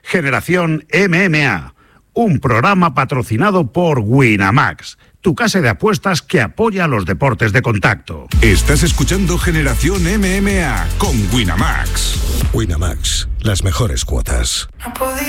Generación MMA, un programa patrocinado por Winamax, tu casa de apuestas que apoya a los deportes de contacto. Estás escuchando Generación MMA con Winamax. Winamax, las mejores cuotas.